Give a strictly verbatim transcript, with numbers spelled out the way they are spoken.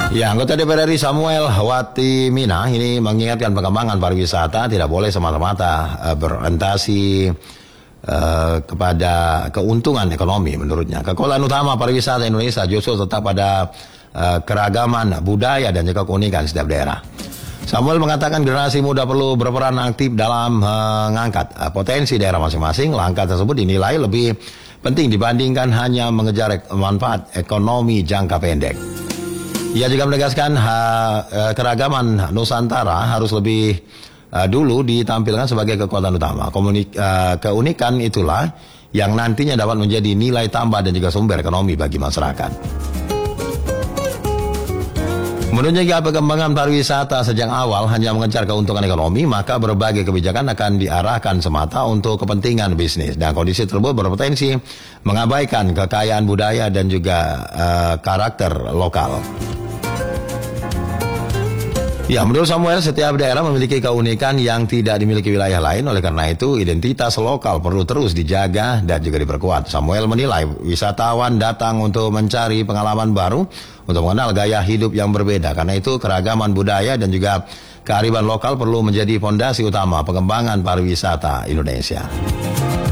Ya, anggota D P R R I Samuel Watimina ini mengingatkan pengembangan pariwisata tidak boleh semata-mata uh, berorientasi uh, kepada keuntungan ekonomi menurutnya. Kekuatan utama pariwisata Indonesia justru tetap pada uh, keragaman budaya dan juga keunikan setiap daerah. Samuel mengatakan generasi muda perlu berperan aktif dalam mengangkat uh, potensi daerah masing-masing. Langkah tersebut dinilai lebih penting dibandingkan hanya mengejar manfaat ekonomi jangka pendek. Ia juga menegaskan ha, keragaman Nusantara harus lebih uh, dulu ditampilkan sebagai kekuatan utama. Komunik, uh, keunikan itulah yang nantinya dapat menjadi nilai tambah dan juga sumber ekonomi bagi masyarakat. Menurutnya jika pengembangan pariwisata sejak awal hanya mengejar keuntungan ekonomi, maka berbagai kebijakan akan diarahkan semata untuk kepentingan bisnis. Dan kondisi tersebut berpotensi mengabaikan kekayaan budaya dan juga uh, karakter lokal. Ya, menurut Samuel, setiap daerah memiliki keunikan yang tidak dimiliki wilayah lain. Oleh karena itu, identitas lokal perlu terus dijaga dan juga diperkuat. Samuel menilai wisatawan datang untuk mencari pengalaman baru, untuk mengenal gaya hidup yang berbeda. Karena itu, keragaman budaya dan juga kearifan lokal perlu menjadi fondasi utama pengembangan pariwisata Indonesia.